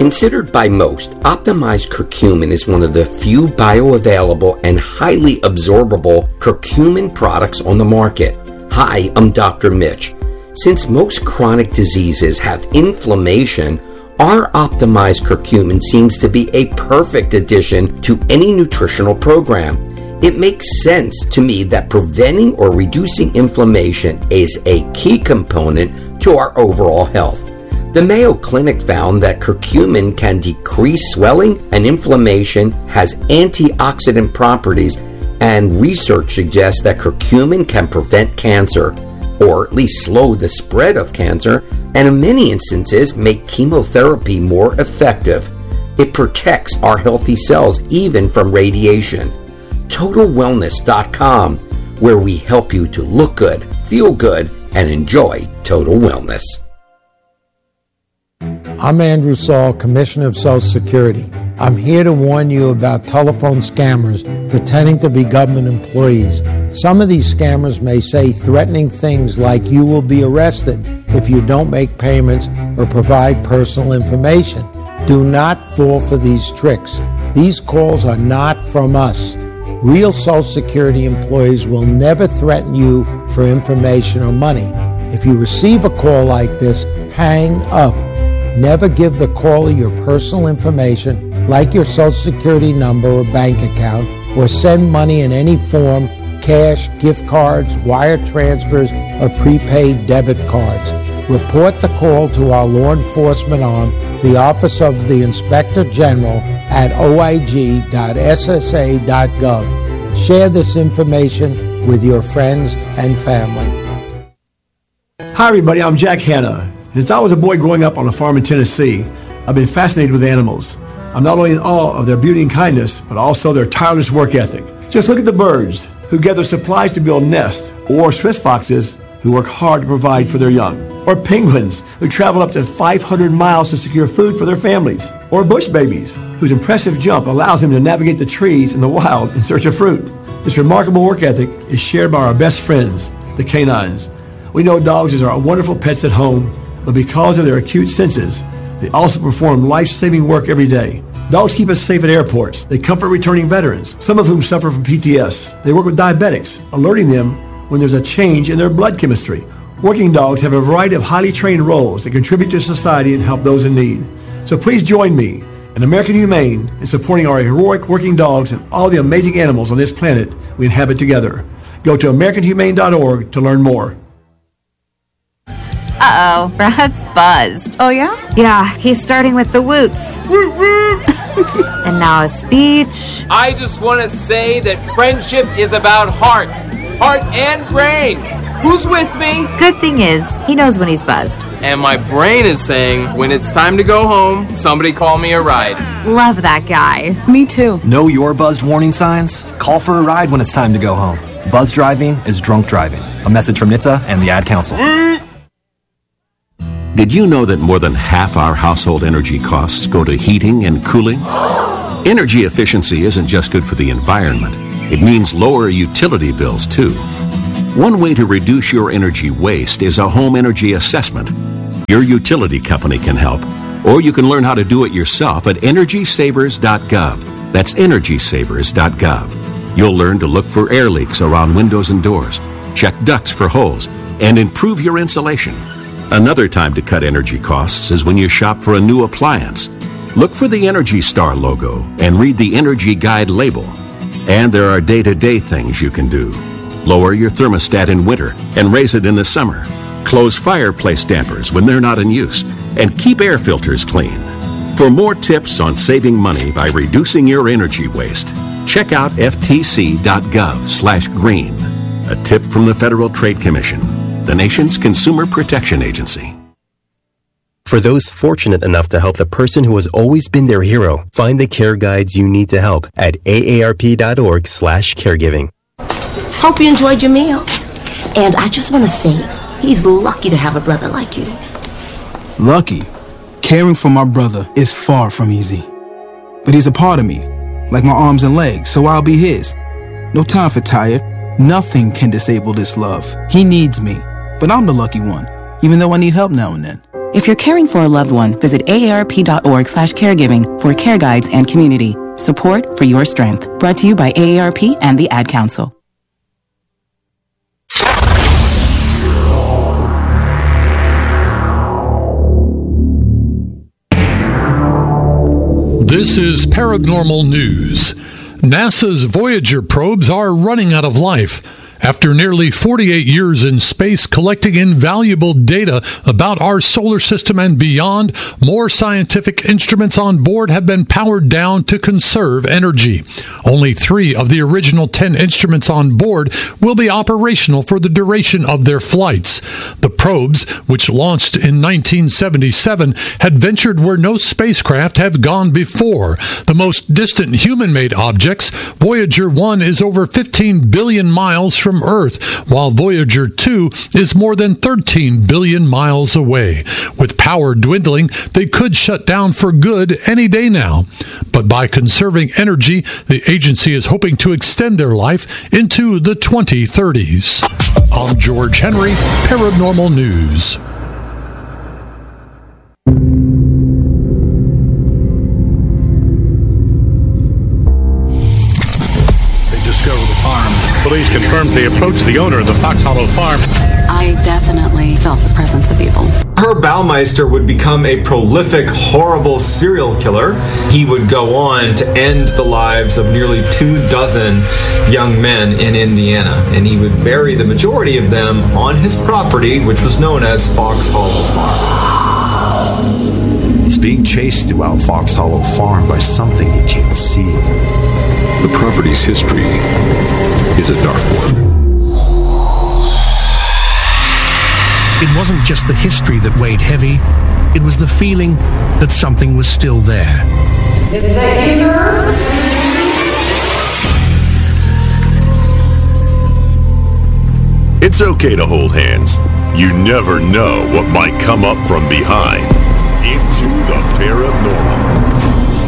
Considered by most, optimized curcumin is one of the few bioavailable and highly absorbable curcumin products on the market. Hi, I'm Dr. Mitch. Since most chronic diseases have inflammation, our optimized curcumin seems to be a perfect addition to any nutritional program. It makes sense to me that preventing or reducing inflammation is a key component to our overall health. The Mayo Clinic found that curcumin can decrease swelling and inflammation, has antioxidant properties, and research suggests that curcumin can prevent cancer, or at least slow the spread of cancer, and in many instances make chemotherapy more effective. It protects our healthy cells even from radiation. TotalWellness.com, where we help you to look good, feel good, and enjoy total wellness. I'm Andrew Saul, Commissioner of Social Security. I'm here to warn you about telephone scammers pretending to be government employees. Some of these scammers may say threatening things like you will be arrested if you don't make payments or provide personal information. Do not fall for these tricks. These calls are not from us. Real Social Security employees will never threaten you for information or money. If you receive a call like this, hang up. Never give the caller your personal information, like your Social Security number or bank account, or send money in any form, cash, gift cards, wire transfers, or prepaid debit cards. Report the call to our law enforcement arm, the Office of the Inspector General, at oig.ssa.gov. Share this information with your friends and family. Hi everybody, I'm Jack Hanna. Since I was a boy growing up on a farm in Tennessee, I've been fascinated with animals. I'm not only in awe of their beauty and kindness, but also their tireless work ethic. Just look at the birds who gather supplies to build nests, or Swiss foxes who work hard to provide for their young, or penguins who travel up to 500 miles to secure food for their families, or bush babies whose impressive jump allows them to navigate the trees in the wild in search of fruit. This remarkable work ethic is shared by our best friends, the canines. We know dogs are wonderful pets at home, but because of their acute senses, they also perform life-saving work every day. Dogs keep us safe at airports. They comfort returning veterans, some of whom suffer from PTS. They work with diabetics, alerting them when there's a change in their blood chemistry. Working dogs have a variety of highly trained roles that contribute to society and help those in need. So please join me and American Humane in supporting our heroic working dogs and all the amazing animals on this planet we inhabit together. Go to AmericanHumane.org to learn more. Uh-oh, Brad's buzzed. Oh, yeah? Yeah, he's starting with the woots. And now a speech. I just want to say that friendship is about heart and brain. Who's with me? Good thing is, he knows when he's buzzed. And my brain is saying, when it's time to go home, somebody call me a ride. Love that guy. Me too. Know your buzzed warning signs? Call for a ride when it's time to go home. Buzz driving is drunk driving. A message from NHTSA and the Ad Council. Did you know that more than half our household energy costs go to heating and cooling? Energy efficiency isn't just good for the environment. It means lower utility bills, too. One way to reduce your energy waste is a home energy assessment. Your utility company can help, or you can learn how to do it yourself at EnergySavers.gov. That's EnergySavers.gov. You'll learn to look for air leaks around windows and doors, check ducts for holes, and improve your insulation. Another time to cut energy costs is when you shop for a new appliance. Look for the Energy Star logo and read the Energy Guide label. And there are day-to-day things you can do. Lower your thermostat in winter and raise it in the summer. Close fireplace dampers when they're not in use. And keep air filters clean. For more tips on saving money by reducing your energy waste, check out ftc.gov/green. A tip from the Federal Trade Commission, the nation's consumer protection agency. For those fortunate enough to help the person who has always been their hero, find the care guides you need to help at aarp.org/caregiving. Hope you enjoyed your meal. And I just want to say, he's lucky to have a brother like you. Lucky? Caring for my brother is far from easy. But he's a part of me, like my arms and legs, so I'll be his. No time for tired. Nothing can disable this love. He needs me, but I'm the lucky one, even though I need help now and then. If you're caring for a loved one, visit aarp.org/caregiving for care guides and community support for your strength. Brought to you by AARP and the Ad Council. This is Paranormal News. NASA's Voyager probes are running out of life. After nearly 48 years in space collecting invaluable data about our solar system and beyond, more scientific instruments on board have been powered down to conserve energy. Only 3 of the original 10 instruments on board will be operational for the duration of their flights. The probes, which launched in 1977, had ventured where no spacecraft have gone before. The most distant human-made objects, Voyager 1 is over 15 billion miles from Earth, while Voyager 2 is more than 13 billion miles away. With power dwindling, they could shut down for good any day now. But by conserving energy, the agency is hoping to extend their life into the 2030s. I'm George Henry, Paranormal News. Police confirmed they approached the owner of the Fox Hollow Farm. I definitely felt the presence of evil. Herb Baumeister would become a prolific, horrible serial killer. He would go on to end the lives of nearly 24 young men in Indiana, and he would bury the majority of them on his property, which was known as Fox Hollow Farm. He's being chased throughout Fox Hollow Farm by something he can't see. The property's history is a dark one. It wasn't just the history that weighed heavy, it was the feeling that something was still there. Is that you? It's okay to hold hands. You never know what might come up from behind. Into the paranormal.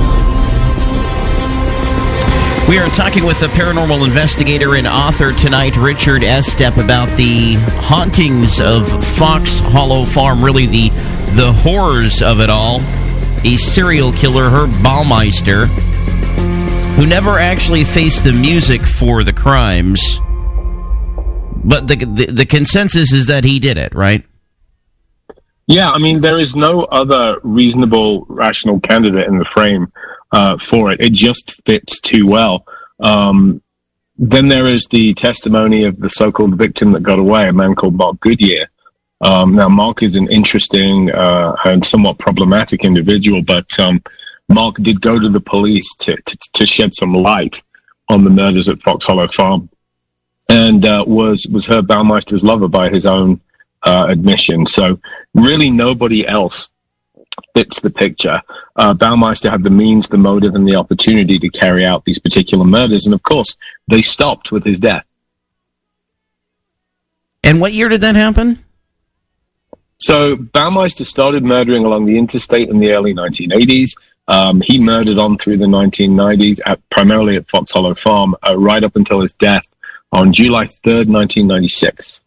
We are talking with a paranormal investigator and author tonight, Richard Estep, about the hauntings of Fox Hollow Farm, really the horrors of it all. A serial killer, Herb Baumeister, who never actually faced the music for the crimes, but the consensus is that he did it, right? Yeah, I mean, there is no other reasonable, rational candidate in the frame for it. It just fits too well. Then there is the testimony of the so-called victim that got away, a man called Mark Goodyear. Now, Mark is an interesting and somewhat problematic individual, but Mark did go to the police to shed some light on the murders at Fox Hollow Farm, and was Herb Baumeister's lover by his own admission. So really nobody else fits the picture. Baumeister had the means, the motive, and the opportunity to carry out these particular murders, and of course, they stopped with his death. And what year did that happen? So Baumeister started murdering along the interstate in the early 1980s. He murdered on through the 1990s, primarily at Fox Hollow Farm, right up until his death on July 3rd, 1996.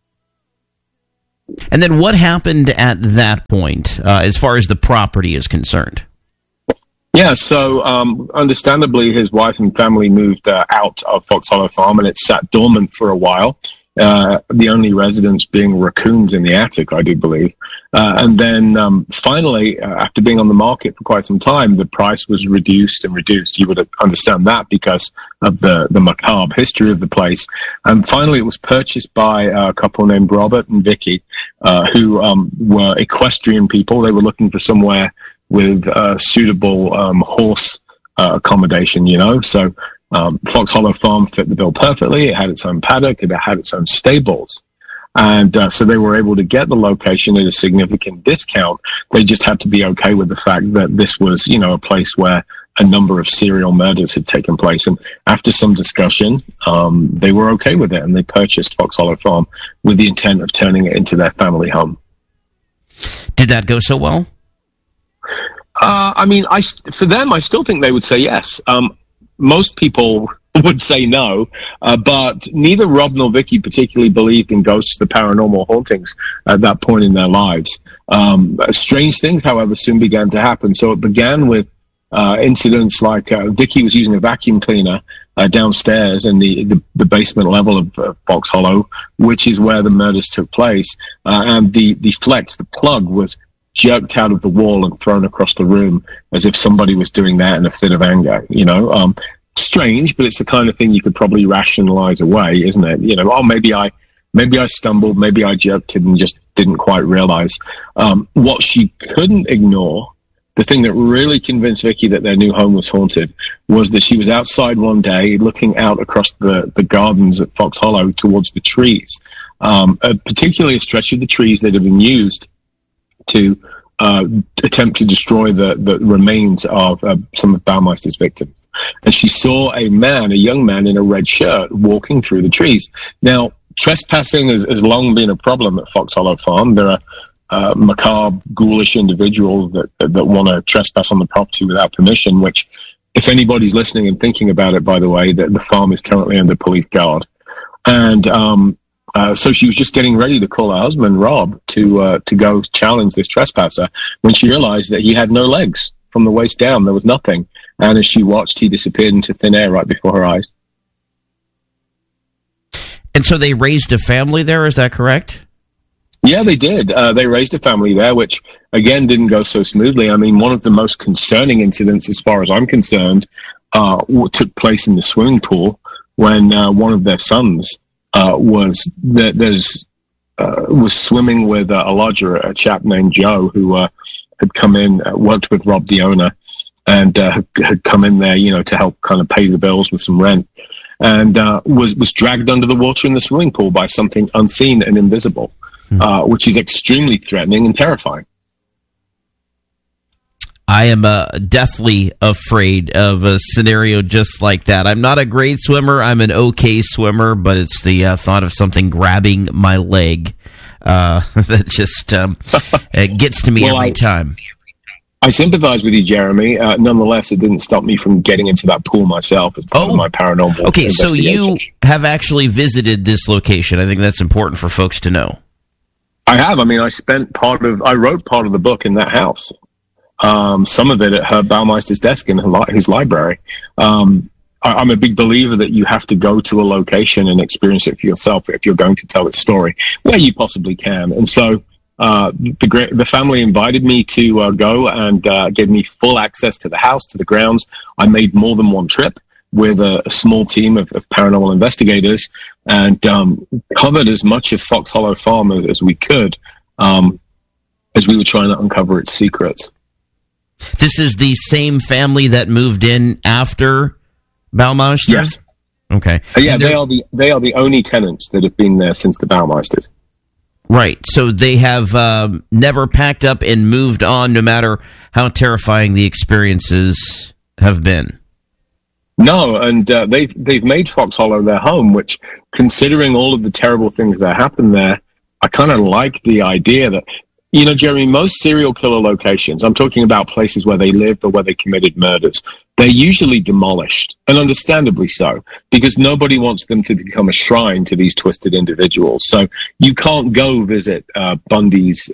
And then what happened at that point, as far as the property is concerned? Yeah, so understandably, his wife and family moved out of Fox Hollow Farm, and it sat dormant for a while. The only residents being raccoons in the attic, I do believe. And then finally, after being on the market for quite some time, the price was reduced and reduced. You would understand that because of the macabre history of the place. And finally, it was purchased by a couple named Robert and Vicky, who were equestrian people. They were looking for somewhere with suitable horse accommodation, you know. So Fox Hollow Farm fit the bill perfectly. It had its own paddock. It had its own stables. And so they were able to get the location at a significant discount. They just had to be okay with the fact that this was, you know, a place where a number of serial murders had taken place. And after some discussion, they were okay with it, and they purchased Fox Hollow Farm with the intent of turning it into their family home. Did that go so well? I mean, for them, I still think they would say yes. Most people would say no, but neither Rob nor Vicky particularly believed in ghosts, the paranormal hauntings at that point in their lives. Strange things, however, soon began to happen. So it began with incidents like Vicky was using a vacuum cleaner downstairs in the basement level of Fox Hollow, which is where the murders took place. And the flex, the plug, was jerked out of the wall and thrown across the room as if somebody was doing that in a fit of anger. Strange, but it's the kind of thing you could probably rationalize away, isn't it? Maybe I stumbled, maybe I jerked it and just didn't quite realize. What she couldn't ignore, the thing that really convinced Vicky that their new home was haunted, was that she was outside one day looking out across the gardens at Fox Hollow towards the trees, particularly a stretch of the trees that had been used to attempt to destroy the remains of some of Baumeister's victims. And she saw a young man in a red shirt walking through the trees. Now, trespassing has long been a problem at Fox Hollow Farm. There are macabre, ghoulish individuals that want to trespass on the property without permission, which, if anybody's listening and thinking about it, by the way, the farm is currently under police guard. And so she was just getting ready to call her husband, Rob, to go challenge this trespasser when she realized that he had no legs from the waist down. There was nothing. And as she watched, he disappeared into thin air right before her eyes. And so they raised a family there, is that correct? Yeah, they did. They raised a family there, which, again, didn't go so smoothly. I mean, one of the most concerning incidents, as far as I'm concerned, took place in the swimming pool when one of their sons was swimming with a lodger, a chap named Joe, who had come in, worked with Rob, the owner, and had come in there, to help kind of pay the bills with some rent, and was dragged under the water in the swimming pool by something unseen and invisible, which is extremely threatening and terrifying. I am deathly afraid of a scenario just like that. I'm not a great swimmer. I'm an okay swimmer, but it's the thought of something grabbing my leg that just it gets to me every time. I sympathize with you, Jeremy. Nonetheless, it didn't stop me from getting into that pool myself as part of my paranormal Okay, so you have actually visited this location. I think that's important for folks to know. I have. I mean, I wrote part of the book in that house. Some of it at Herb Baumeister's desk in his library. I'm a big believer that you have to go to a location and experience it for yourself if you're going to tell its story, where you possibly can. And so the family invited me to go and gave me full access to the house, to the grounds. I made more than one trip with a small team of paranormal investigators and covered as much of Fox Hollow Farm as we could as we were trying to uncover its secrets. This is the same family that moved in after Baumeister? Yes. Okay. Yeah, they are the only tenants that have been there since the Baumeisters. Right. So they have never packed up and moved on, no matter how terrifying the experiences have been. No, and they've made Fox Hollow their home, which, considering all of the terrible things that happened there, I kind of like the idea that, Jeremy, most serial killer locations, I'm talking about places where they lived or where they committed murders, they're usually demolished, and understandably so, because nobody wants them to become a shrine to these twisted individuals. So you can't go visit Bundy's,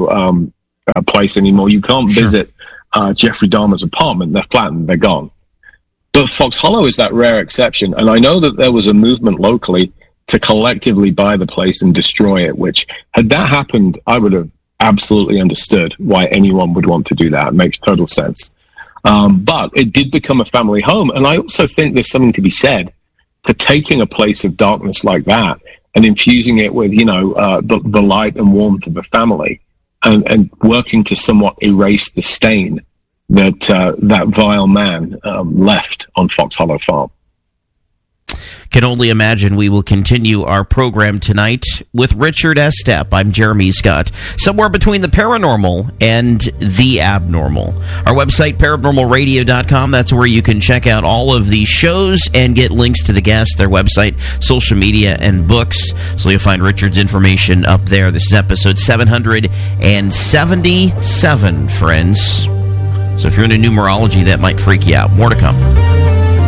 place anymore. You can't visit Jeffrey Dahmer's apartment. They're flattened. They're gone. But Fox Hollow is that rare exception, and I know that there was a movement locally to collectively buy the place and destroy it, which, had that happened, I would have absolutely understood why anyone would want to do that. It makes total sense. But it did become a family home. And I also think there's something to be said for taking a place of darkness like that and infusing it with, the light and warmth of a family and working to somewhat erase the stain that that vile man left on Fox Hollow Farm. Can only imagine. We will continue our program tonight with Richard Estep. I'm Jeremy Scott. Somewhere between the paranormal and the abnormal. Our website, paranormalradio.com. That's where you can check out all of the shows and get links to the guests, their website, social media, and books. So you'll find Richard's information up there. This is episode 777, friends. So if you're into numerology, that might freak you out. More to come.